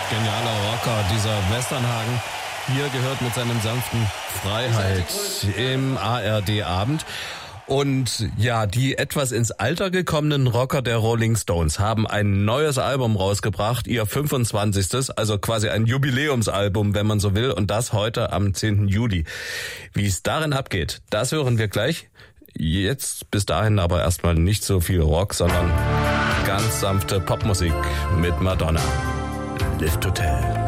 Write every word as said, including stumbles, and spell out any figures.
Genialer Rocker, dieser Westernhagen. Hier gehört mit seinem sanften Freiheit im A R D-Abend. Und ja, die etwas ins Alter gekommenen Rocker der Rolling Stones haben ein neues Album rausgebracht, ihr fünfundzwanzigstes, also quasi ein Jubiläumsalbum, wenn man so will, und das heute am zehnten Juli. Wie es darin abgeht, das hören wir gleich. Jetzt bis dahin aber erstmal nicht so viel Rock, sondern ganz sanfte Popmusik mit Madonna. Live to Tell.